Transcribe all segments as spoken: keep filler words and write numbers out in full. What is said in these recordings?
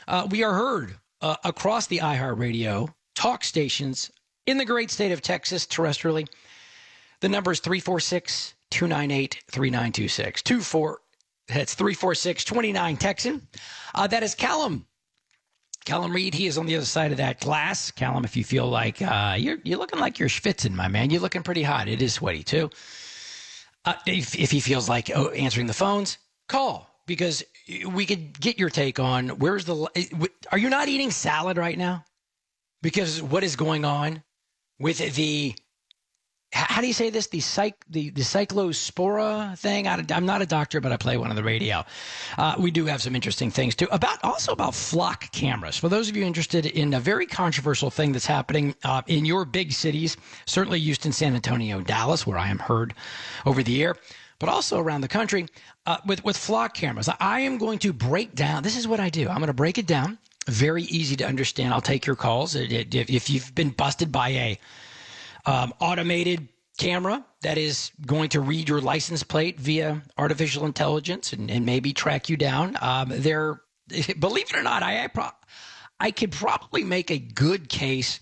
Uh, we are heard uh, across the iHeartRadio talk stations in the great state of Texas terrestrially. The number is three four six, two nine eight, three nine two six. Two four, that's three four six, two nine Texan. Uh, that is Callum. Callum Reed, he is on the other side of that glass. Callum, if you feel like uh, you're you're looking like you're schwitzing, my man. You're looking pretty hot. It is sweaty, too. Uh, if, if he feels like oh, answering the phones, call, because we could get your take on where's the – are you not eating salad right now? Because what is going on with the – how do you say this? The psych, the, the cyclospora thing. I, I'm not a doctor, but I play one on the radio. Uh, we do have some interesting things too about also about flock cameras. For those of you interested in a very controversial thing that's happening uh, in your big cities, certainly Houston, San Antonio, Dallas, where I am heard over the air, but also around the country uh, with with flock cameras. I am going to break down. This is what I do. I'm going to break it down. Very easy to understand. I'll take your calls if you've been busted by a Um, automated camera that is going to read your license plate via artificial intelligence and, and maybe track you down. Um, they're, believe it or not, I I, pro- I could probably make a good case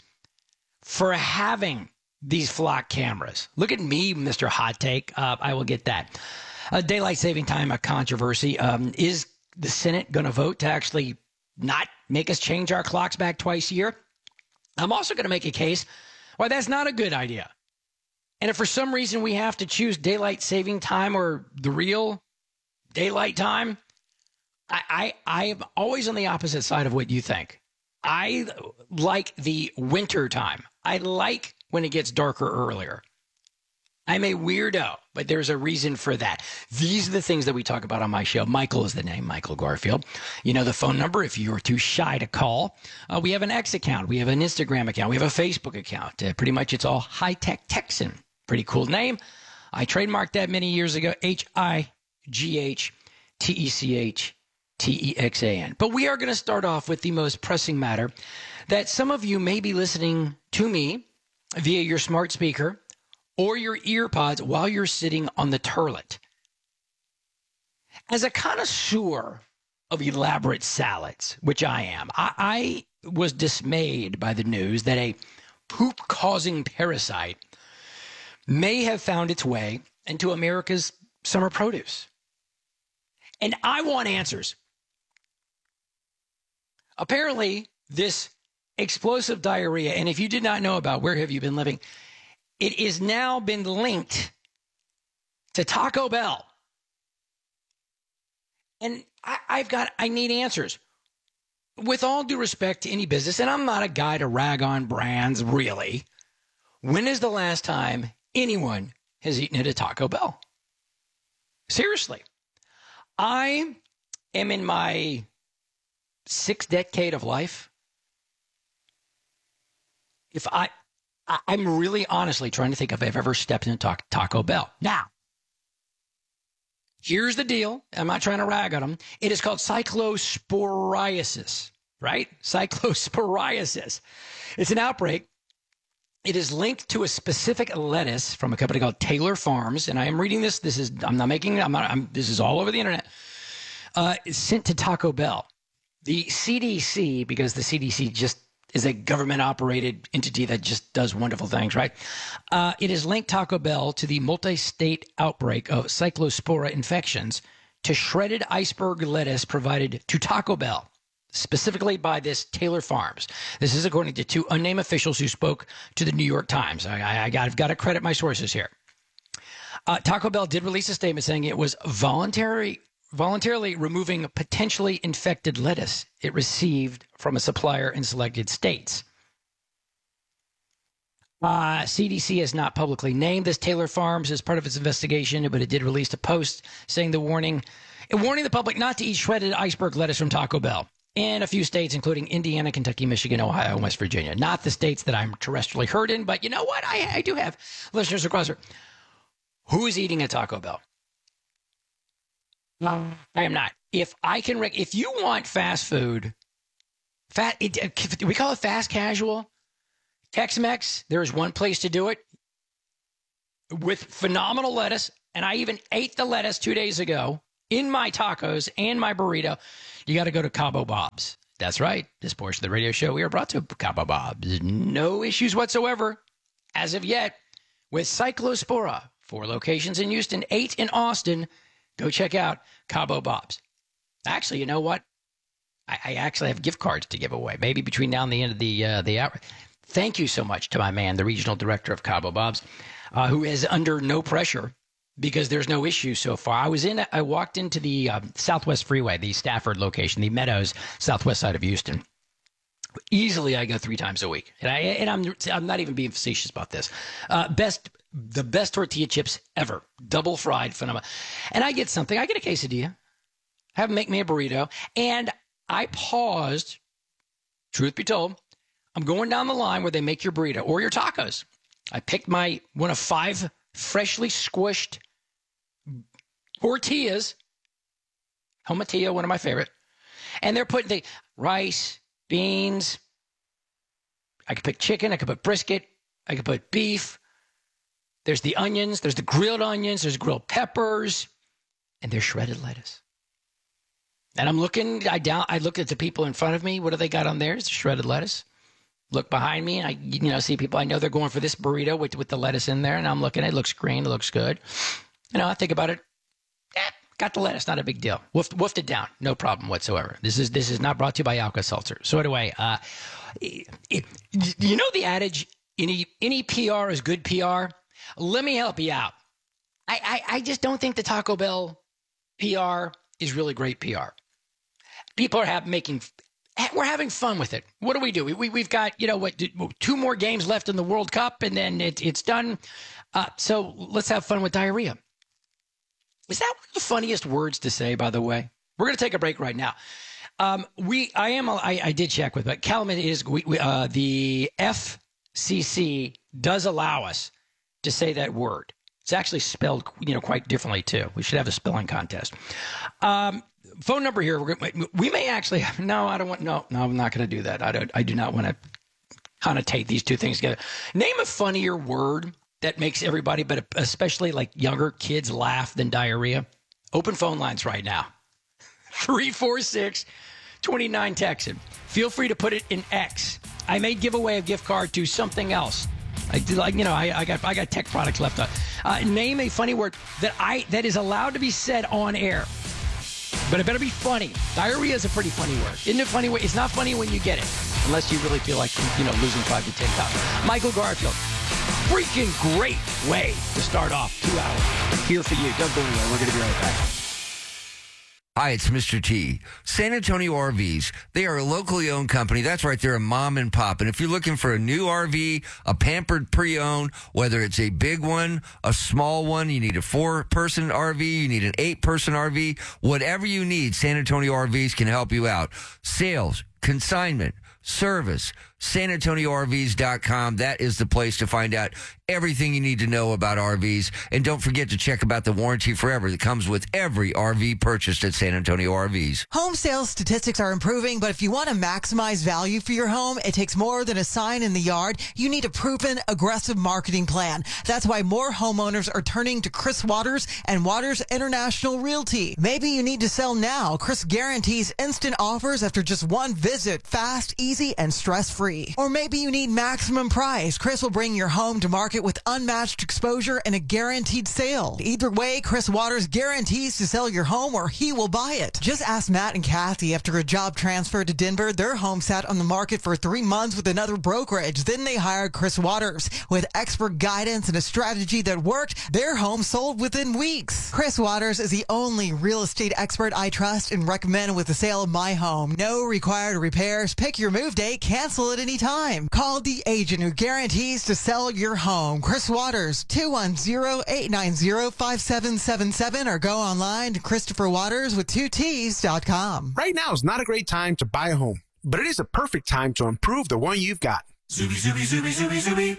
for having these flock cameras. Look at me, Mister Hot Take. Uh, I will get that. Uh, daylight saving time, a controversy. Um, is the Senate going to vote to actually not make us change our clocks back twice a year? I'm also going to make a case why that's not a good idea. And if for some reason we have to choose daylight saving time or the real daylight time, I, I, I am always on the opposite side of what you think. I like the winter time. I like when it gets darker earlier. I'm a weirdo, but there's a reason for that. These are the things that we talk about on my show. Michael is the name, Michael Garfield. You know the phone number if you're too shy to call. Uh, we have an X account. We have an Instagram account. We have a Facebook account. Uh, pretty much it's all High Tech Texan. Pretty cool name. I trademarked that many years ago, H I G H T E C H T E X A N. But we are going to start off with the most pressing matter that some of you may be listening to me via your smart speaker or your ear pods while you're sitting on the toilet. As a connoisseur of elaborate salads, which I am, I, I was dismayed by the news that a poop-causing parasite may have found its way into America's summer produce. And I want answers. Apparently, this explosive diarrhea, and if you did not know about Where Have You Been Living, it is now been linked to Taco Bell. And I, I've got, I need answers. With all due respect to any business, and I'm not a guy to rag on brands, really. When is the last time anyone has eaten at a Taco Bell? Seriously. I am in my sixth decade of life. If I, I'm really honestly trying to think if I've ever stepped into Taco Bell. Now, here's the deal. I'm not trying to rag on them. It is called cyclosporiasis, right? Cyclosporiasis. It's an outbreak. It is linked to a specific lettuce from a company called Taylor Farms. And I am reading this. This is, I'm not making, I'm not, I'm, this is all over the internet. Uh, it's sent to Taco Bell. The C D C, because the C D C just is a government-operated entity that just does wonderful things, right? Uh, it has linked Taco Bell to the multi-state outbreak of cyclospora infections to shredded iceberg lettuce provided to Taco Bell, specifically by this Taylor Farms. This is according to two unnamed officials who spoke to the New York Times. I, I, I got, I've got to credit my sources here. Uh, Taco Bell did release a statement saying it was voluntary voluntarily removing potentially infected lettuce it received from a supplier in selected states. Uh, C D C has not publicly named this Taylor Farms as part of its investigation, but it did release a post saying the warning, warning the public not to eat shredded iceberg lettuce from Taco Bell in a few states, including Indiana, Kentucky, Michigan, Ohio, and West Virginia. Not the states that I'm terrestrially heard in, but you know what? I, I do have listeners across here. Who is eating at Taco Bell? No, I am not. If I can, rec- if you want fast food, fat, it, we call it fast casual, Tex-Mex, there is one place to do it with phenomenal lettuce. And I even ate the lettuce two days ago in my tacos and my burrito. You got to go to Cabo Bob's. That's right. This portion of the radio show, we are brought to Cabo Bob's. No issues whatsoever, as of yet, with Cyclospora. Four locations in Houston, eight in Austin. Go check out Cabo Bob's. Actually, you know what? I, I actually have gift cards to give away, maybe between now and the end of the uh, the hour. Thank you so much to my man, the regional director of Cabo Bob's, uh, who is under no pressure because there's no issue so far. I was in, I walked into the uh, Southwest Freeway, the Stafford location, the Meadows, southwest side of Houston. Easily, I go three times a week, and I and I'm I'm not even being facetious about this. Uh, best, the best tortilla chips ever, double fried, phenomenal. And I get something. I get a quesadilla. Have them make me a burrito, and I paused. Truth be told, I'm going down the line where they make your burrito or your tacos. I picked my one of five freshly squished tortillas. Tomatillo, one of my favorite, and they're putting the rice, beans. I could pick chicken. I could put brisket. I could put beef. There's the onions. There's the grilled onions. There's grilled peppers, and there's shredded lettuce. And I'm looking. I down. I look at the people in front of me. What do they got on theirs? Shredded lettuce. Look behind me, and I you know see people. I know they're going for this burrito with with the lettuce in there, and I'm looking. It looks green. It looks good. You know, I think about it. Eh, got the lettuce. Not a big deal. Woofed, woofed it down. No problem whatsoever. This is this is not brought to you by Alka-Seltzer. So anyway, uh, it, it, you know the adage: any any P R is good P R. Let me help you out. I I, I just don't think the Taco Bell P R is really great P R. People are have, making. We're having fun with it. What do we do? We, we, we've got, you know, what, two more games left in the World Cup, and then it, it's done. Uh, so let's have fun with diarrhea. Is that one of the funniest words to say, by the way? We're going to take a break right now. Um, we, I am, I, I did check with, but Calumet is, we, we, uh, the F C C does allow us to say that word. It's actually spelled, you know, quite differently, too. We should have a spelling contest. Um, phone number here. We're gonna, we may actually have, no, I don't want, no, no, I'm not going to do that. I don't, I do not want to connotate these two things together. Name a funnier word that makes everybody, but especially like younger kids, laugh than diarrhea. Open phone lines right now. three four six, two nine Texan. Feel free to put it in X. I may give away a gift card to something else. I do like, you know, I, I got I got tech products left on. Uh, name a funny word that I that is allowed to be said on air. But it better be funny. Diarrhea is a pretty funny word. Isn't it funny? It's not funny when you get it, unless you really feel like, you know, losing five to ten pounds. Michael Garfield, freaking great way to start off two hours. Here for you. Don't go anywhere. We're going to be right back. Hi, it's Mister T. San Antonio R Vs. They are a locally owned company. That's right, they're a mom and pop. And if you're looking for a new R V, a pampered pre-owned, whether it's a big one, a small one, you need a four-person R V, you need an eight-person R V, whatever you need, San Antonio R Vs can help you out. Sales, consignment, service, San Antonio R Vs dot com. That is the place to find out everything you need to know about R Vs. And don't forget to check about the warranty forever that comes with every R V purchased at San Antonio R Vs. Home sales statistics are improving, but if you want to maximize value for your home, it takes more than a sign in the yard. You need a proven, aggressive marketing plan. That's why more homeowners are turning to Chris Waters and Waters International Realty. Maybe you need to sell now. Chris guarantees instant offers after just one visit, fast, easy, and stress-free. Or maybe you need maximum price. Chris will bring your home to market with unmatched exposure and a guaranteed sale. Either way, Chris Waters guarantees to sell your home or he will buy it. Just ask Matt and Kathy. After a job transfer to Denver, their home sat on the market for three months with another brokerage. Then they hired Chris Waters. With expert guidance and a strategy that worked, their home sold within weeks. Chris Waters is the only real estate expert I trust and recommend with the sale of my home. No required repairs. Pick your move date. Cancel it anytime. Call the agent who guarantees to sell your home. Chris Waters, two one zero, eight nine zero, five seven seven seven, or go online to Christopher Waters with two T's dot com. Right now is not a great time to buy a home, but it is a perfect time to improve the one you've got. Zuby, Zuby, Zuby, Zuby, Zuby,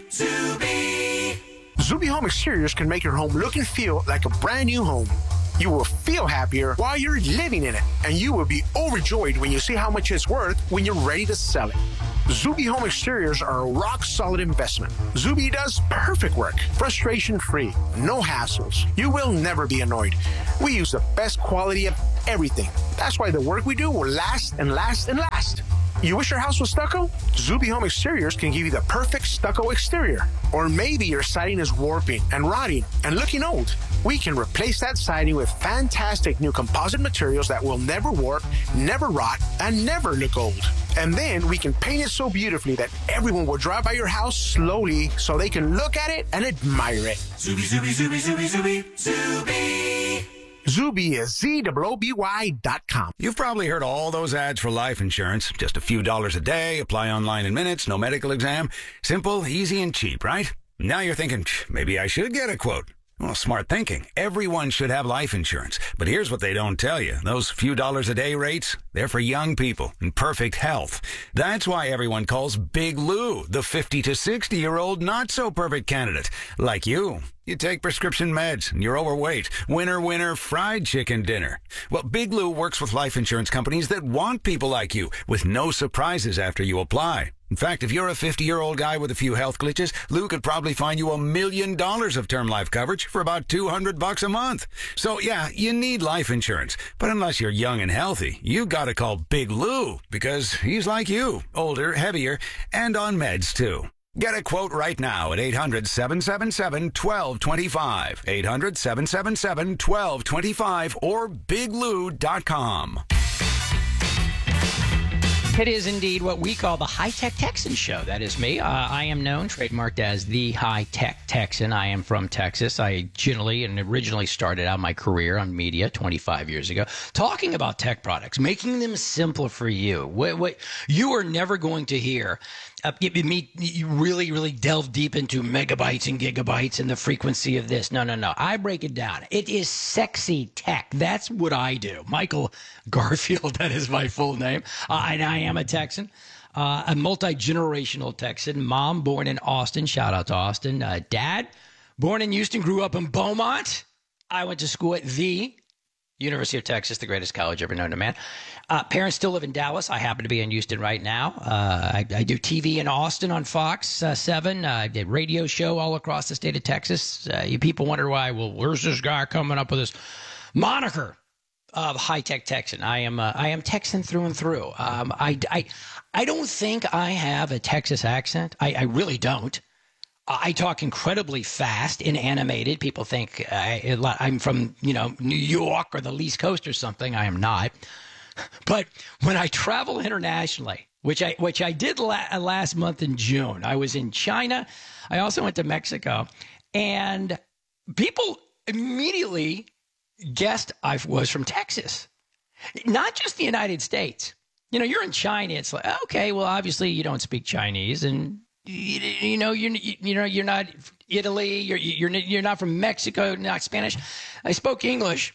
Zuby. Zuby Home Exteriors can make your home look and feel like a brand new home. You will feel happier while you're living in it, and you will be overjoyed when you see how much it's worth when you're ready to sell it. Zuby Home Exteriors are a rock-solid investment. Zuby does perfect work, frustration-free, no hassles. You will never be annoyed. We use the best quality of everything. That's why the work we do will last and last and last. You wish your house was stucco? Zuby Home Exteriors can give you the perfect stucco exterior. Or maybe your siding is warping and rotting and looking old. We can replace that siding with fantastic new composite materials that will never warp, never rot, and never look old. And then we can paint it so beautifully that everyone will drive by your house slowly so they can look at it and admire it. Zuby, Zuby, Zuby, Zuby, Zuby, Zuby. Zuby is Z O O B Y dot com. You've probably heard all those ads for life insurance. Just a few dollars a day, apply online in minutes, no medical exam. Simple, easy, and cheap, right? Now you're thinking, maybe I should get a quote. Well, smart thinking. Everyone should have life insurance. But here's what they don't tell you. Those few dollars a day rates, they're for young people in perfect health. That's why everyone calls Big Lou the fifty to sixty-year-old not-so-perfect candidate. Like you. You take prescription meds, and you're overweight. Winner, winner, fried chicken dinner. Well, Big Lou works with life insurance companies that want people like you, with no surprises after you apply. In fact, if you're a fifty-year-old guy with a few health glitches, Lou could probably find you a million dollars of term life coverage for about two hundred bucks a month. So, yeah, you need life insurance. But unless you're young and healthy, you gotta call Big Lou, because he's like you, older, heavier, and on meds, too. Get a quote right now at eight hundred, seven seven seven, one two two five, eight hundred, seven seven seven, one two two five, or big lou dot com. It is indeed what we call the High-Tech Texan Show. That is me. Uh, I am known, trademarked as the High-Tech Texan. I am from Texas. I generally and originally started out my career on media twenty-five years ago, talking about tech products, making them simpler for you. What, what you are never going to hear uh, me really, really delve deep into megabytes and gigabytes and the frequency of this. No, no, no. I break it down. It is sexy tech. That's what I do. Michael Garfield, that is my full name. Uh, and I am a Texan, uh, a multi-generational Texan. Mom born in Austin. Shout out to Austin. Uh, dad born in Houston, grew up in Beaumont. I went to school at the University of Texas, the greatest college ever known to man. Uh, parents still live in Dallas. I happen to be in Houston right now. Uh, I, I do T V in Austin on Fox uh, seven. Uh, I did radio show all across the state of Texas. Uh, you people wonder why, well, where's this guy coming up with this moniker of High-Tech Texan? I am uh, I am Texan through and through. Um, I, I, I don't think I have a Texas accent. I, I really don't. I talk incredibly fast and animated. People think I, I'm from, you know, New York or the East Coast or something. I am not. But when I travel internationally, which I which I did la- last month in June, I was in China. I also went to Mexico, and people immediately guessed I was from Texas, not just the United States. You know, you're in China. It's like, okay, well, obviously you don't speak Chinese, and you, you know, you're you know, you're not Italy. You're you're you're not from Mexico. Not Spanish. I spoke English.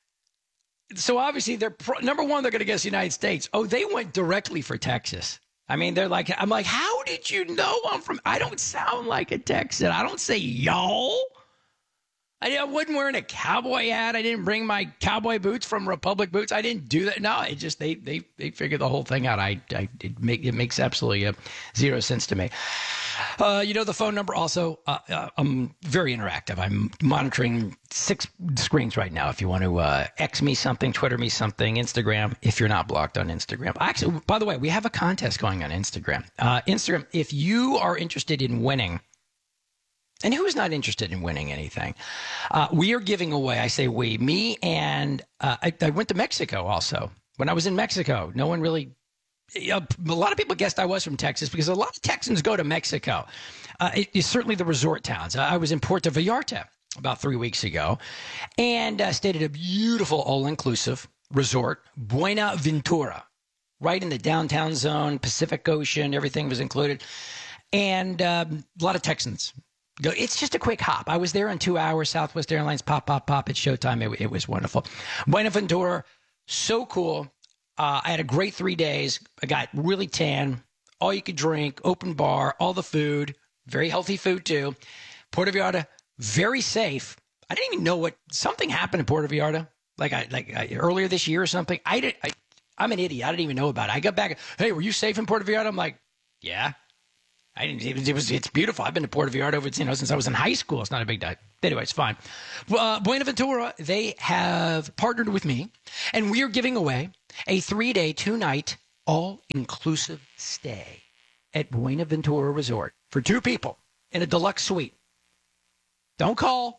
So obviously, they're pro- number one. They're going to guess the United States. Oh, they went directly for Texas. I mean, they're like, I'm like, how did you know I'm from? I don't sound like a Texan. I don't say y'all. I, I wasn't wearing a cowboy hat. I didn't bring my cowboy boots from Republic Boots. I didn't do that. No, it just they they they figured the whole thing out. I, I it make it makes absolutely uh, zero sense to me. Uh, you know, the phone number also. Uh, uh, I'm very interactive. I'm monitoring six screens right now. If you want to uh, X me something, Twitter me something, Instagram. If you're not blocked on Instagram, actually, by the way, we have a contest going on Instagram. Uh, Instagram. If you are interested in winning. And who is not interested in winning anything? Uh, we are giving away, I say we, me and uh, I, I went to Mexico also. When I was in Mexico, no one really, you know, a lot of people guessed I was from Texas because a lot of Texans go to Mexico. Uh, it, it's certainly the resort towns. I was in Puerto Vallarta about three weeks ago and uh, stayed at a beautiful all-inclusive resort, Buenaventura, right in the downtown zone, Pacific Ocean, everything was included. And um, a lot of Texans. It's just a quick hop. I was there in two hours. Southwest Airlines, pop, pop, pop. It's showtime. It, it was wonderful. Buenaventura, so cool. Uh, I had a great three days. I got really tan, all you could drink, open bar, all the food, very healthy food too. Puerto Vallarta, very safe. I didn't even know what something happened in Puerto Vallarta, like I like I, earlier this year or something. I did. I, I'm an idiot. I didn't even know about it. I got back. Hey, were you safe in Puerto Vallarta? I'm like, yeah. I didn't. It was, it was. It's beautiful. I've been to Puerto Vallarta over, you know, since I was in high school. It's not a big deal. Anyway, it's fine. Uh, Buenaventura, they have partnered with me, and we are giving away a three-day, two-night all-inclusive stay at Buenaventura Resort for two people in a deluxe suite. Don't call.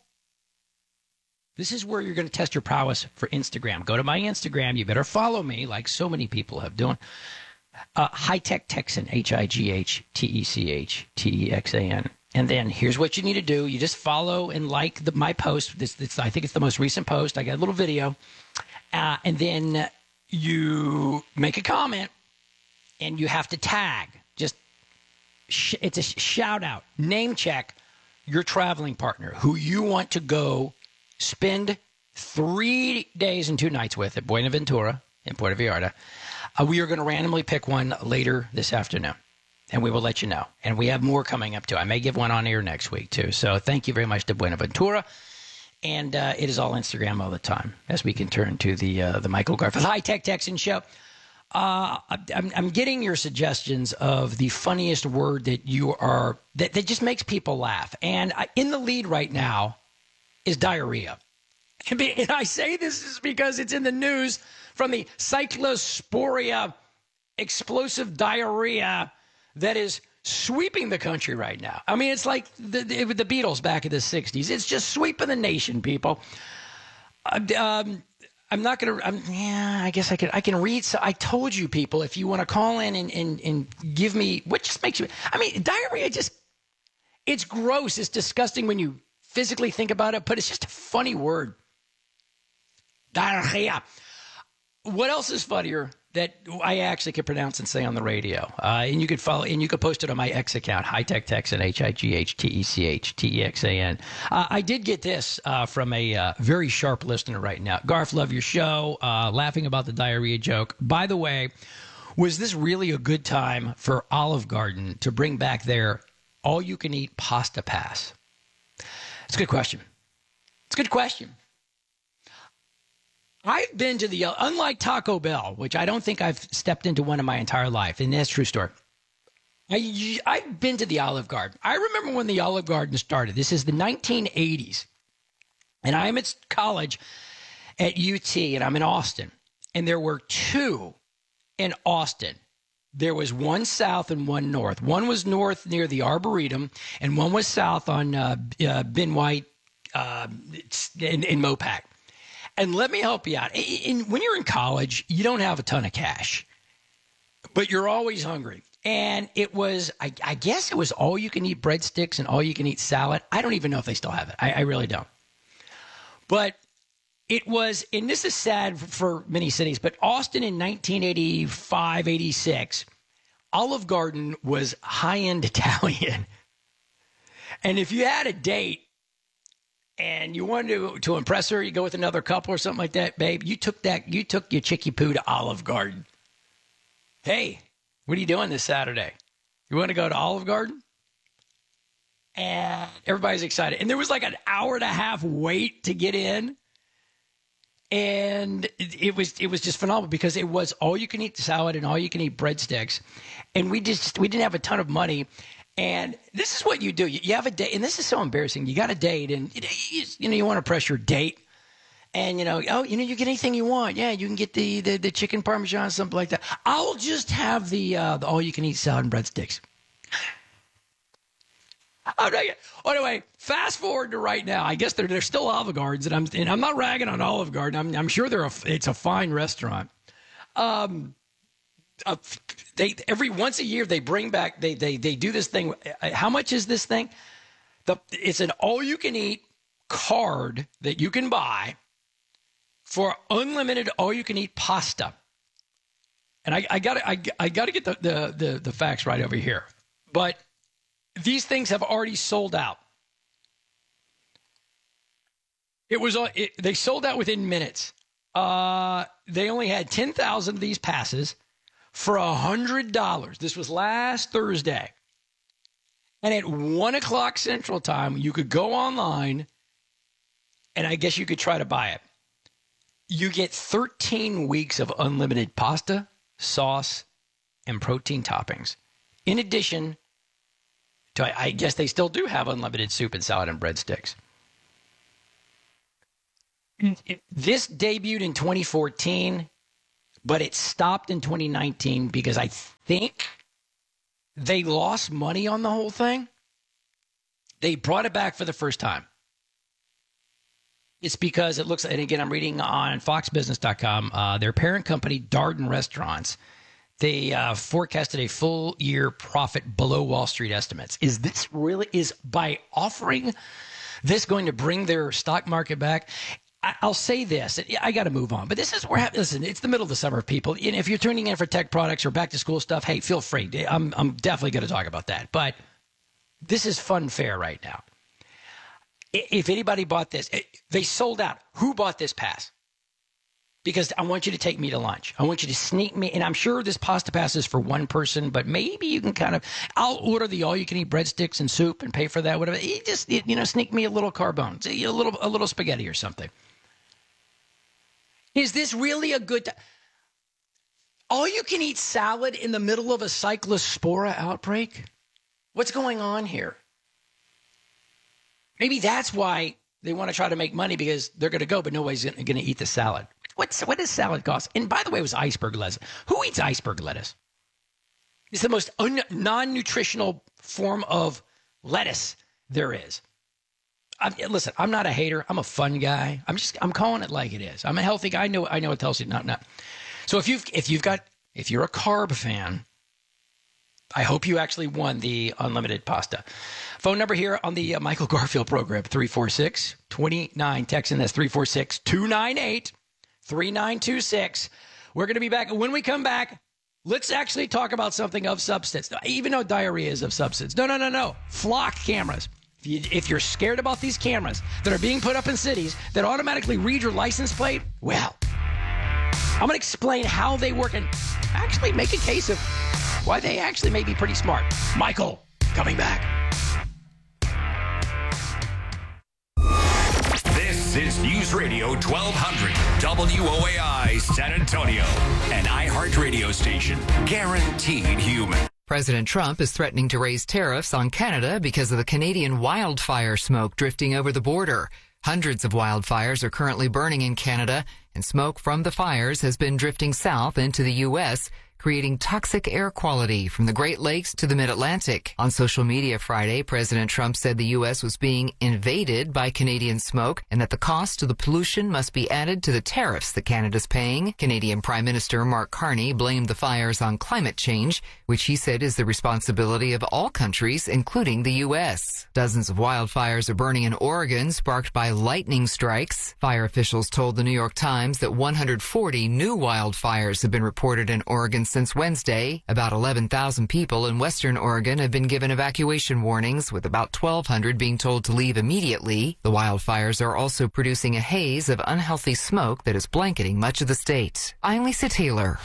This is where you're going to test your prowess for Instagram. Go to my Instagram. You better follow me like so many people have done. Uh, High Tech Texan, H I G H T E C H T E X A N. And then here's what you need to do. You just follow and like the, my post. This, this, I think it's the most recent post. I got a little video. Uh, and then you make a comment, and you have to tag. Just sh- it's a shout out, name check your traveling partner who you want to go spend three days and two nights with at Buenaventura in Puerto Vallarta. Uh, we are going to randomly pick one later this afternoon, and we will let you know. And we have more coming up, too. I may give one on air next week, too. So thank you very much to Buenaventura. And uh, it is all Instagram all the time as we can turn to the uh, the Michael Garfield High Tech Texan Show. Uh, I'm, I'm getting your suggestions of the funniest word that you are, that, that just makes people laugh. And I, in the lead right now is diarrhea. And I say this is because it's in the news from the cyclosporia explosive diarrhea that is sweeping the country right now. I mean, it's like the, the, the Beatles back in the sixties. It's just sweeping the nation, people. Uh, um, I'm not going to, yeah, I guess I can, I can read. So I told you, people, if you want to call in and, and, and give me, what just makes you, I mean, diarrhea just, it's gross. It's disgusting when you physically think about it, but it's just a funny word. Diarrhea. What else is funnier that I actually can pronounce and say on the radio? Uh, and you could follow, and you could post it on my X account, High Tech Texan, H I G H T E C H T E X A N. Uh, I did get this uh, from a uh, very sharp listener right now. Garf, love your show. Uh, laughing about the diarrhea joke. By the way, was this really a good time for Olive Garden to bring back their all-you-can-eat pasta pass? It's a good question. It's a good question. I've been to the, unlike Taco Bell, which I don't think I've stepped into one in my entire life, and that's a true story. I, I've been to the Olive Garden. I remember when the Olive Garden started. This is the nineteen eighties, and I'm at college at U T, and I'm in Austin, and there were two in Austin. There was one south and one north. One was north near the Arboretum, and one was south on uh, uh, Ben White uh, in, in Mopac. And let me help you out. In, when you're in college, you don't have a ton of cash, but you're always hungry. And it was, I, I guess it was all you can eat breadsticks and all you can eat salad. I don't even know if they still have it. I, I really don't. But it was, and this is sad for many cities, but Austin in nineteen eighty-five, eighty-six, Olive Garden was high-end Italian. And if you had a date, and you wanted to, to impress her, you go with another couple or something like that, babe. You took that. You took your chickie poo to Olive Garden. Hey, what are you doing this Saturday? You want to go to Olive Garden? And everybody's excited. And there was like an hour and a half wait to get in. And it, it was it was just phenomenal because it was all you can eat salad and all you can eat breadsticks. And we just we didn't have a ton of money. And this is what you do. You, you have a date, and this is so embarrassing. You got a date, and you, you know you want to press your date, and you know, oh, you know, you get anything you want. Yeah, you can get the the, the chicken parmesan, something like that. I'll just have the uh, the all you can eat salad and breadsticks. Oh, anyway, fast forward to right now. I guess they're they're still Olive Gardens, and I'm and I'm not ragging on Olive Garden. I'm I'm sure they're a, it's a fine restaurant. Um. Uh, they every once a year they bring back they they they do this thing. How much is this thing? The it's an all you can eat card that you can buy for unlimited all you can eat pasta. And I, I got I I got to get the, the the the facts right over here. But these things have already sold out. It was it, they sold out within minutes. Uh, they only had ten thousand of these passes. For one hundred dollars. This was last Thursday. And at one o'clock Central Time, you could go online, and I guess you could try to buy it. You get thirteen weeks of unlimited pasta, sauce, and protein toppings. In addition to, I, I guess they still do have unlimited soup and salad and breadsticks. This debuted in twenty fourteen. but it stopped in twenty nineteen because I think they lost money on the whole thing. They brought it back for the first time. It's because it looks, and again, I'm reading on fox business dot com, uh, their parent company, Darden Restaurants, they uh, forecasted a full year profit below Wall Street estimates. Is this really, is by offering this going to bring their stock market back? I, I'll say this, I got to move on, but this is where, listen, it's the middle of the summer, people. And if you're tuning in for tech products or back to school stuff, hey, feel free. I'm, I'm definitely going to talk about that. But this is fun fare right now. If anybody bought this, they sold out. Who bought this pass? Because I want you to take me to lunch. I want you to sneak me. And I'm sure this pasta pass is for one person, but maybe you can kind of, I'll order the all-you-can-eat breadsticks and soup and pay for that, whatever. You just, you know, sneak me a little carbone, a little, a little spaghetti or something. Is this really a good, all-you-can-eat salad in the middle of a cyclospora outbreak? What's going on here? Maybe that's why they want to try to make money, because they're going to go, but nobody's going to eat the salad. What's, what does salad cost? And by the way, it was iceberg lettuce. Who eats iceberg lettuce? It's the most un- non-nutritional form of lettuce there is. I'm, listen, I'm not a hater. I'm a fun guy. I'm just, I'm calling it like it is. I'm a healthy guy. I know, I know it's healthy. Not, not. So if you've, if you've got, if you're a carb fan, I hope you actually won the unlimited pasta. Phone number here on the uh, Michael Garfield program, three four six, two nine. Text in, that's three four six, two nine eight, three nine two six. We're going to be back. When we come back, let's actually talk about something of substance. Even though diarrhea is of substance. No, no, no, no. Flock cameras. If, you, if you're scared about these cameras that are being put up in cities that automatically read your license plate, well, I'm going to explain how they work and actually make a case of why they actually may be pretty smart. Michael, coming back. This is News Radio twelve hundred W O A I San Antonio, an iHeart radio station, guaranteed human. President Trump is threatening to raise tariffs on Canada because of the Canadian wildfire smoke drifting over the border. Hundreds of wildfires are currently burning in Canada, and smoke from the fires has been drifting south into the U S, creating toxic air quality from the Great Lakes to the Mid-Atlantic. On social media Friday, President Trump said the U S was being invaded by Canadian smoke and that the cost of the pollution must be added to the tariffs that Canada's paying. Canadian Prime Minister Mark Carney blamed the fires on climate change, which he said is the responsibility of all countries, including the U S. Dozens of wildfires are burning in Oregon, sparked by lightning strikes. Fire officials told the New York Times that one hundred forty new wildfires have been reported in Oregon since Wednesday. About eleven thousand people in western Oregon have been given evacuation warnings, with about twelve hundred being told to leave immediately. The wildfires are also producing a haze of unhealthy smoke that is blanketing much of the state. I'm Lisa Taylor.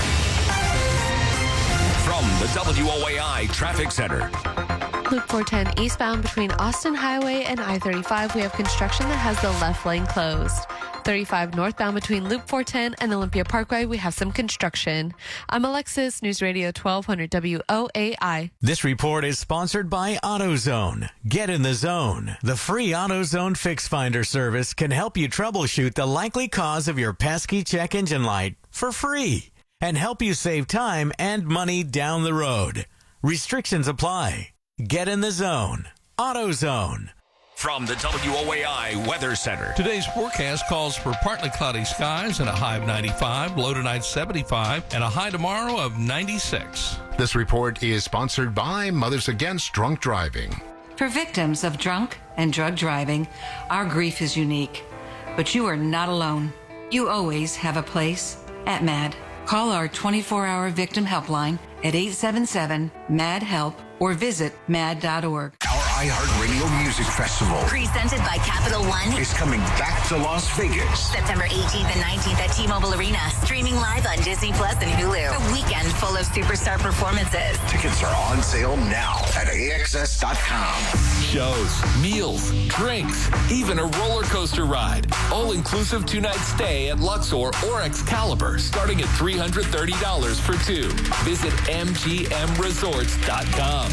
From the W O A I Traffic Center. Loop four ten eastbound between Austin Highway and I thirty-five, we have construction that has the left lane closed. thirty-five northbound between Loop four ten and Olympia Parkway, we have some construction. I'm Alexis, News Radio twelve hundred W O A I. This report is sponsored by AutoZone. Get in the zone. The free AutoZone Fix Finder service can help you troubleshoot the likely cause of your pesky check engine light for free and help you save time and money down the road. Restrictions apply. Get in the zone. AutoZone. From the W O A I Weather Center. Today's forecast calls for partly cloudy skies and a high of ninety-five, low tonight seventy-five, and a high tomorrow of ninety-six. This report is sponsored by Mothers Against Drunk Driving. For victims of drunk and drug driving, our grief is unique. But you are not alone. You always have a place at MAD. Call our twenty-four hour victim helpline at eight seven seven, M A D, HELP or visit mad dot org. Our iHeartRadio Music Festival, presented by Capital One, is coming back to Las Vegas. September eighteenth and nineteenth at T-Mobile Arena. Streaming live on Disney Plus and Hulu. A weekend full of superstar performances. Tickets are on sale now at A X S dot com. Shows, meals, drinks, even a roller coaster ride. All-inclusive two-night stay at Luxor or Excalibur, starting at three hundred thirty dollars for two. Visit M G M resorts dot com.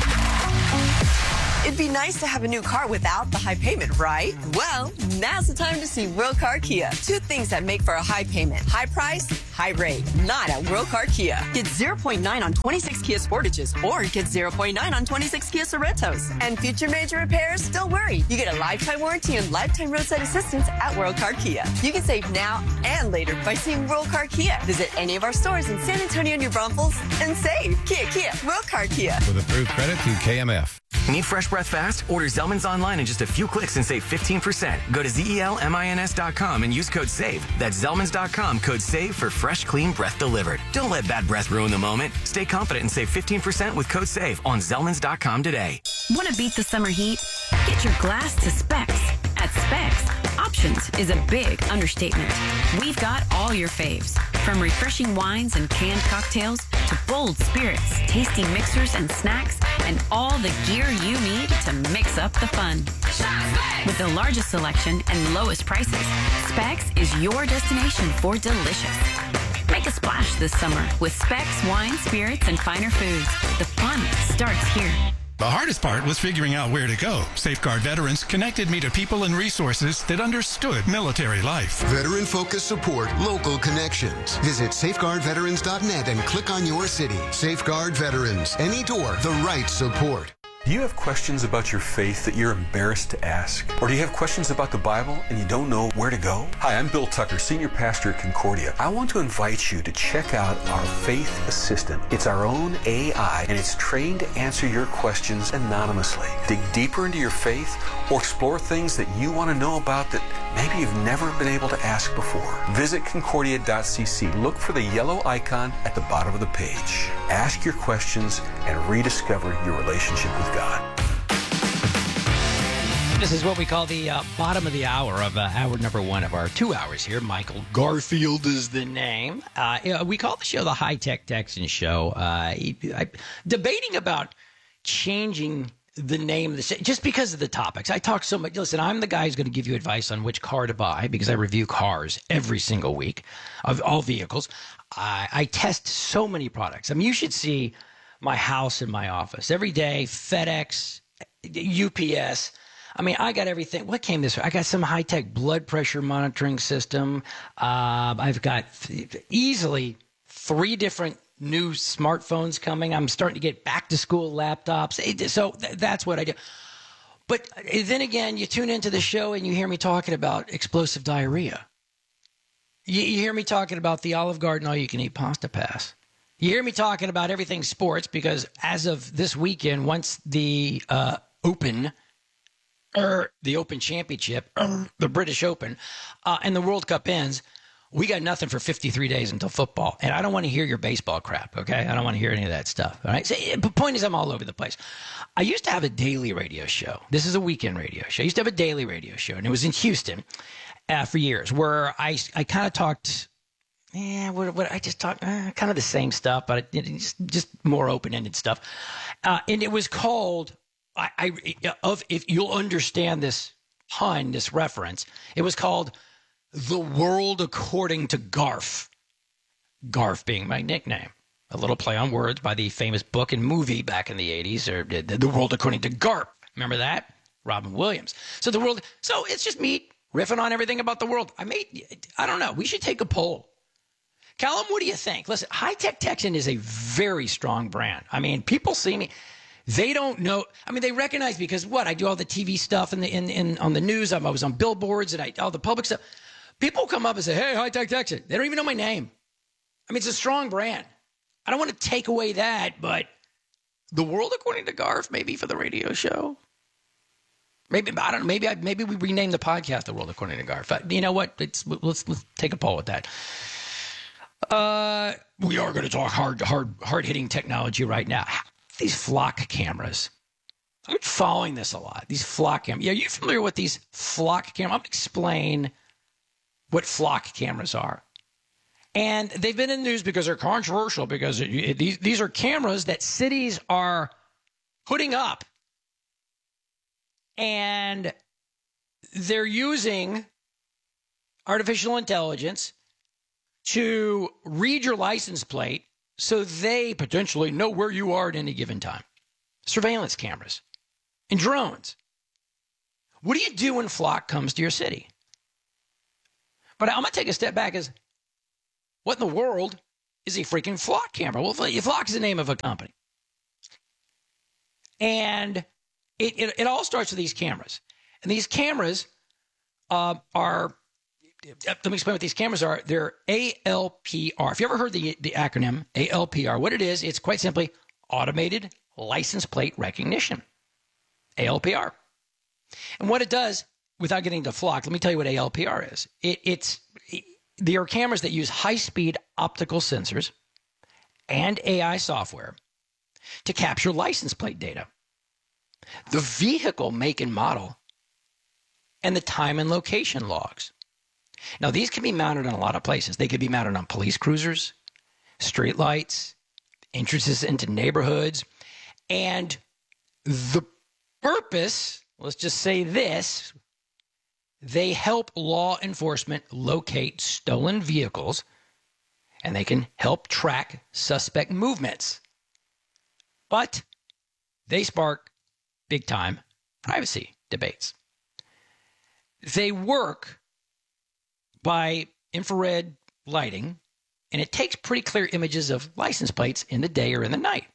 It'd be nice to have a new car without the high payment, right? Well, now's the time to see Will Car Kia. Two things that make for a high payment: high price high rate, not at World Car Kia. Get zero point nine on twenty-six Kia Sportages or get zero point nine on twenty-six Kia Sorrentos. And future major repairs, don't worry. You get a lifetime warranty and lifetime roadside assistance at World Car Kia. You can save now and later by seeing World Car Kia. Visit any of our stores in San Antonio, New Braunfels, and save. Kia, Kia, World Car Kia. With approved credit through K M F. Need fresh breath fast? Order Zellman's online in just a few clicks and save fifteen percent. Go to Z E L M I N S dot com and use code SAVE. That's Zellman's dot com, code SAVE for fresh, clean breath delivered. Don't let bad breath ruin the moment. Stay confident and save fifteen percent with code SAVE on Zellman's dot com today. Want to beat the summer heat? Get your glass to Specs. At Specs, options is a big understatement. We've got all your faves, from refreshing wines and canned cocktails to bold spirits, tasty mixers and snacks, and all the gear you need to mix up the fun. With the largest selection and lowest prices, Specs is your destination for delicious. Make a splash this summer with Specs wine, spirits, and finer foods. The fun starts here. The hardest part was figuring out where to go. Safeguard Veterans connected me to people and resources that understood military life. Veteran-focused support, local connections. Visit safeguard veterans dot net and click on your city. Safeguard Veterans. Any door, the right support. Do you have questions about your faith that you're embarrassed to ask? Or do you have questions about the Bible and you don't know where to go? Hi, I'm Bill Tucker, Senior Pastor at Concordia. I want to invite you to check out our Faith Assistant. It's our own A I, and it's trained to answer your questions anonymously. Dig deeper into your faith or explore things that you want to know about that maybe you've never been able to ask before. Visit concordia dot c c. Look for the yellow icon at the bottom of the page. Ask your questions and rediscover your relationship with God. This is what we call the uh, bottom of the hour of uh, hour number one of our two hours here. Michael Garfield is the name. Uh, you know, we call the show the High Tech Texan Show. Uh, I, debating about changing the name of the show just because of the topics. I talk so much. Listen, I'm the guy who's going to give you advice on which car to buy because I review cars every single week of all vehicles. I, I test so many products. I mean, you should see my house and my office every day. FedEx, U P S. I mean, I got everything. What came this way? I got some high-tech blood pressure monitoring system. Uh, I've got th- easily three different new smartphones coming. I'm starting to get back-to-school laptops. So th- that's what I do. But then again, you tune into the show and you hear me talking about explosive diarrhea. You, you hear me talking about the Olive Garden all-you-can-eat pasta pass. You hear me talking about everything sports because as of this weekend, once the uh, Open – Er, the Open Championship, er, the British Open, uh, and the World Cup ends, we got nothing for fifty-three days until football. And I don't want to hear your baseball crap, okay? I don't want to hear any of that stuff, all right? So, the point is I'm all over the place. I used to have a daily radio show. This is a weekend radio show. I used to have a daily radio show, and it was in Houston uh, for years where I, I kind of talked, yeah, what, what I just talked, uh, kind of the same stuff, but it, it just, just more open-ended stuff. Uh, and it was called... I, I of if you'll understand this pun, this reference, it was called The World According to Garf. Garf being my nickname. A little play on words by the famous book and movie back in the eighties, or The, the World According to Garp. Remember that? Robin Williams. So the world, so it's just me riffing on everything about the world. I made, I don't know, we should take a poll. Callum, what do you think? Listen, High Tech Texan is a very strong brand. I mean, people see me. They don't know. I mean, they recognize me because what? I do all the T V stuff in the in, in on the news. I'm, I was on billboards and I all the public stuff. People come up and say, "Hey, High Tech Texan." They don't even know my name. I mean, it's a strong brand. I don't want to take away that, but The World According to Garf, maybe for the radio show. Maybe I don't know. Maybe I maybe we rename the podcast The World According to Garf. But you know what? It's, let's let's take a poll with that. Uh, we are going to talk hard hard hard hitting technology right now. These flock cameras. I'm following this a lot. These flock cameras. Are you familiar with these flock cameras? I'm going to explain what flock cameras are. And they've been in the news because they're controversial, because it, it, these, these are cameras that cities are putting up. And they're using artificial intelligence to read your license plate so they potentially know where you are at any given time. Surveillance cameras and drones. What do you do when flock comes to your city? But I'm going to take a step back. As what in the world is a freaking Flock camera? Well, Flock is the name of a company. And it, it, it all starts with these cameras. And these cameras uh, are, let me explain what these cameras are. They're A L P R. If you ever heard the, the acronym A L P R, what it is, it's quite simply Automated License Plate Recognition. A L P R. And what it does, without getting to Flock, let me tell you what A L P R is. It, it's it, There are cameras that use high-speed optical sensors and A I software to capture license plate data, the vehicle make and model, and the time and location logs. Now, these can be mounted in a lot of places. They could be mounted on police cruisers, streetlights, entrances into neighborhoods, and the purpose, let's just say this, they help law enforcement locate stolen vehicles, and they can help track suspect movements. But they spark big-time privacy debates. They work by infrared lighting, and it takes pretty clear images of license plates in the day or in the night.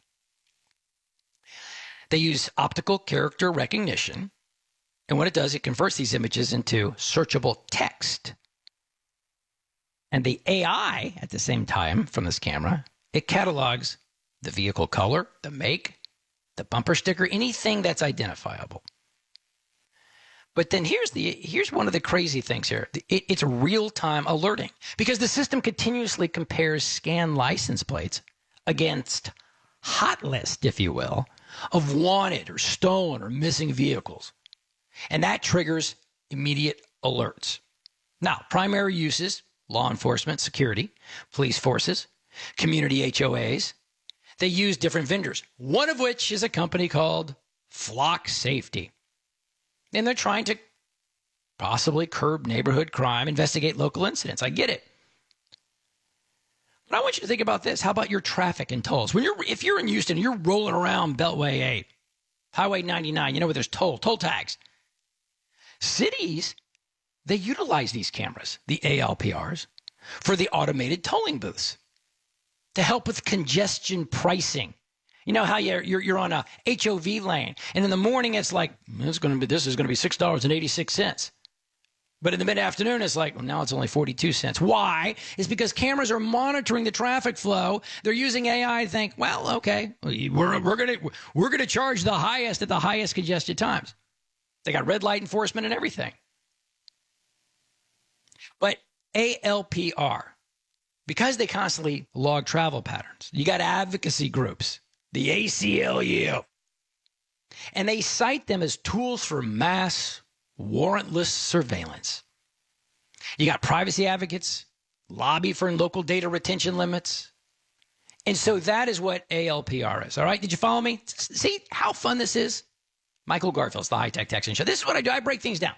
They use optical character recognition, and what it does, it converts these images into searchable text. And the A I, at the same time, from this camera, it catalogs the vehicle color, the make, the bumper sticker, anything that's identifiable. But then here's the here's one of the crazy things here. It, it's real-time alerting because the system continuously compares scanned license plates against hot list, if you will, of wanted or stolen or missing vehicles. And that triggers immediate alerts. Now, primary uses, law enforcement, security, police forces, community H O As. They use different vendors, one of which is a company called Flock Safety. And they're trying to possibly curb neighborhood crime, investigate local incidents. I get it. But I want you to think about this. How about your traffic and tolls? When you're, if you're in Houston, you're rolling around Beltway eight, Highway ninety-nine, you know where there's toll, toll tags. Cities, they utilize these cameras, the A L P Rs, for the automated tolling booths to help with congestion pricing. You know how you're, you're, you're on a H O V lane, and in the morning it's like, it's going to be, this is going to be six dollars and eighty-six cents. But in the mid-afternoon, it's like, well, now it's only forty-two cents. Why? It's because cameras are monitoring the traffic flow. They're using A I to think, well, okay, we're, we're going to we're going to charge the highest at the highest congested times. They got red light enforcement and everything. But A L P R, because they constantly log travel patterns, you got advocacy groups, the A C L U, and they cite them as tools for mass warrantless surveillance. You got privacy advocates, lobby for local data retention limits. And so that is what A L P R is. All right. Did you follow me? See how fun this is? Michael Garfield's the High Tech Texan Show. This is what I do. I break things down.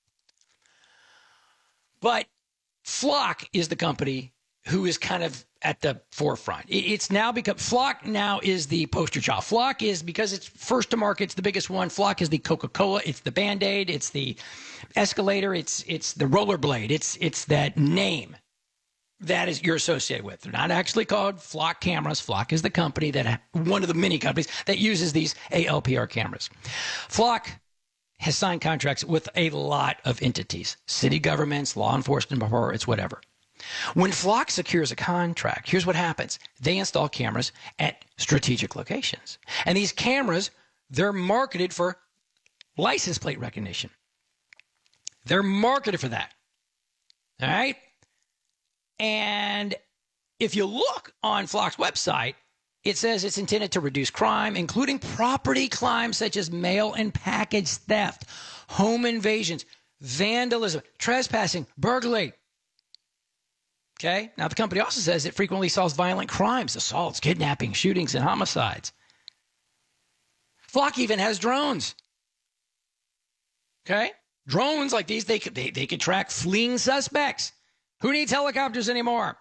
But Flock is the company who is kind of at the forefront. It's now become, Flock now is the poster child. Flock is, because it's first to market, it's the biggest one. Flock is the Coca-Cola, it's the Band-Aid, it's the escalator, it's it's the rollerblade, it's it's that name that is you're associated with. They're not actually called Flock cameras. Flock is the company that, one of the many companies that uses these A L P R cameras. Flock has signed contracts with a lot of entities, city governments, law enforcement, it's whatever. When Flock secures a contract, here's what happens. They install cameras at strategic locations. And these cameras, they're marketed for license plate recognition. They're marketed for that. All right? And if you look on Flock's website, it says it's intended to reduce crime, including property crimes such as mail and package theft, home invasions, vandalism, trespassing, burglary. Okay. Now, the company also says it frequently solves violent crimes, assaults, kidnapping, shootings, and homicides. Flock even has drones. Okay. Drones like these, they could, they, they could track fleeing suspects. Who needs helicopters anymore?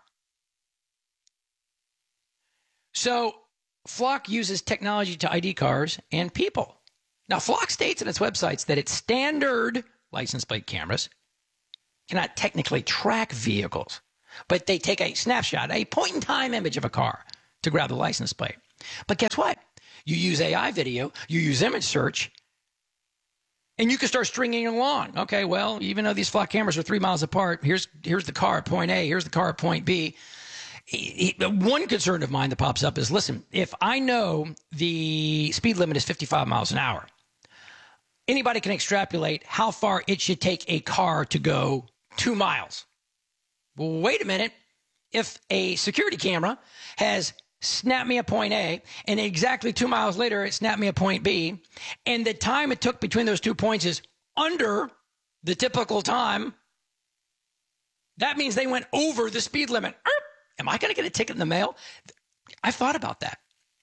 So Flock uses technology to I D cars and people. Now, Flock states in its websites that its standard license plate cameras cannot technically track vehicles. But they take a snapshot, a point-in-time image of a car to grab the license plate. But guess what? You use A I video, you use image search, and you can start stringing along. Okay, well, even though these flock cameras are three miles apart, here's here's the car at point A, here's the car at point B. One concern of mine that pops up is, listen, if I know the speed limit is fifty-five miles an hour, anybody can extrapolate how far it should take a car to go two miles. Well, wait a minute. If a security camera has snapped me a point A, and exactly two miles later it snapped me a point B, and the time it took between those two points is under the typical time, that means they went over the speed limit. Erp! Am I going to get a ticket in the mail? I've thought about that.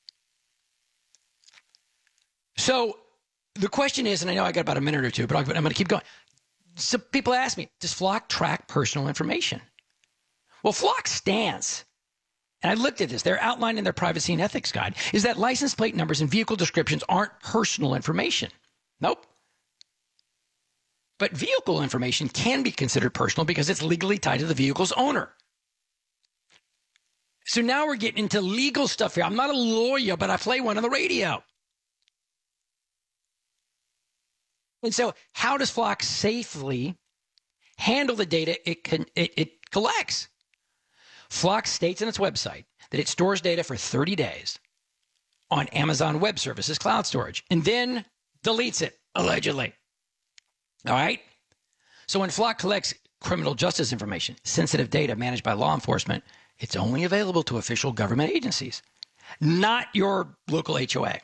So the question is, and I know I got about a minute or two, but I'm going to keep going. So people ask me, does Flock track personal information? Well, Flock's stance, and I looked at this, they're outlined in their privacy and ethics guide, is that license plate numbers and vehicle descriptions aren't personal information. Nope. But vehicle information can be considered personal because it's legally tied to the vehicle's owner. So now we're getting into legal stuff here. I'm not a lawyer, but I play one on the radio. And so how does Flock safely handle the data it can it, it collects? Flock states on its website that it stores data for thirty days on Amazon Web Services cloud storage and then deletes it, allegedly. All right? So when Flock collects criminal justice information, sensitive data managed by law enforcement, it's only available to official government agencies, not your local H O A.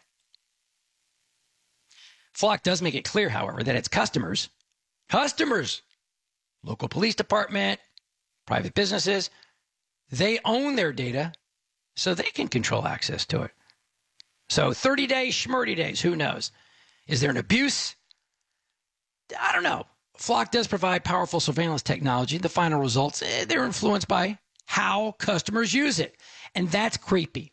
Flock does make it clear, however, that its customers, customers, local police department, private businesses, they own their data so they can control access to it. So thirty days, schmurdy days, who knows? Is there an abuse? I don't know. Flock does provide powerful surveillance technology. The final results, eh, they're influenced by how customers use it. And that's creepy.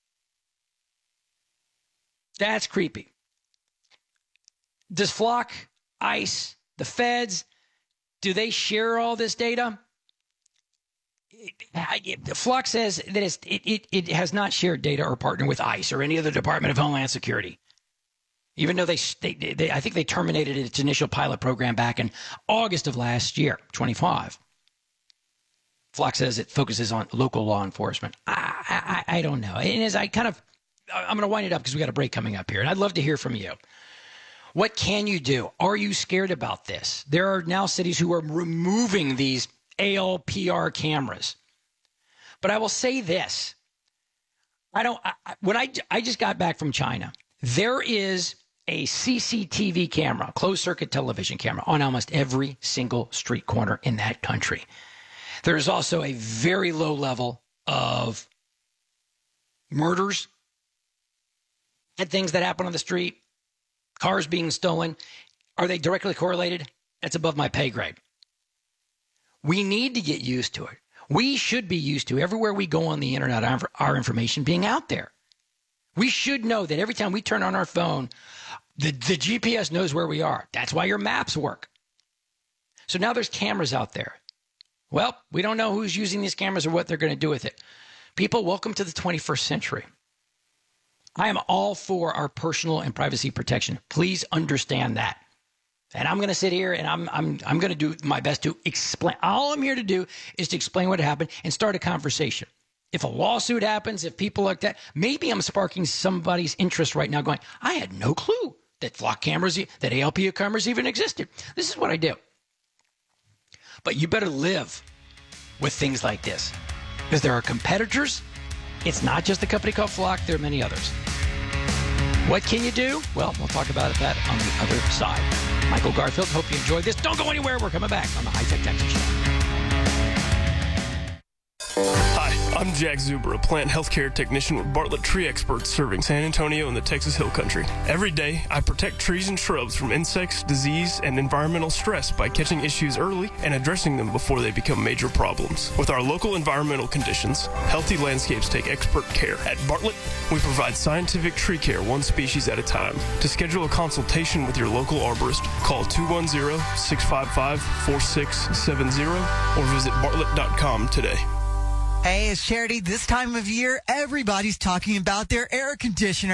That's creepy. Does Flock, ICE, the feds, do they share all this data? Flock says that it's, it, it, it has not shared data or partnered with ICE or any other Department of Homeland Security. Even though they, they, they, I think they terminated its initial pilot program back in August of last year, twenty-five. Flock says it focuses on local law enforcement. I, I, I don't know. And as I kind of, I'm going to wind it up because we got a break coming up here, and I'd love to hear from you. What can you do? Are you scared about this? There are now cities who are removing these A L P R cameras. But I will say this. I don't, I, when I, I just got back from China, there is a C C T V camera, closed circuit television camera, on almost every single street corner in that country. There's also a very low level of murders and things that happen on the street, cars being stolen. Are they directly correlated? That's above my pay grade. We need to get used to it. We should be used to everywhere we go on the internet, our, our information being out there. We should know that every time we turn on our phone, the, the G P S knows where we are. That's why your maps work. So now there's cameras out there. Well, we don't know who's using these cameras or what they're going to do with it. People, welcome to the twenty-first century. I am all for our personal and privacy protection. Please understand that. And I'm going to sit here and I'm I'm I'm going to do my best to explain. All I'm here to do is to explain what happened and start a conversation. If a lawsuit happens, if people like that, maybe I'm sparking somebody's interest right now going, I had no clue that Flock cameras, that A L P R cameras even existed. This is what I do. But you better live with things like this because there are competitors. It's not just the company called Flock. There are many others. What can you do? Well, we'll talk about that on the other side. Michael Garfield, hope you enjoyed this. Don't go anywhere. We're coming back on the High Tech Texas Show. Hi, I'm Jack Zuber, a plant healthcare technician with Bartlett Tree Experts serving San Antonio and the Texas Hill Country. Every day, I protect trees and shrubs from insects, disease, and environmental stress by catching issues early and addressing them before they become major problems. With our local environmental conditions, healthy landscapes take expert care. At Bartlett, we provide scientific tree care one species at a time. To schedule a consultation with your local arborist, call two one zero, six five five, four six seven zero or visit bartlett dot com today. Hey, it's Charity. This time of year, everybody's talking about their air conditioner.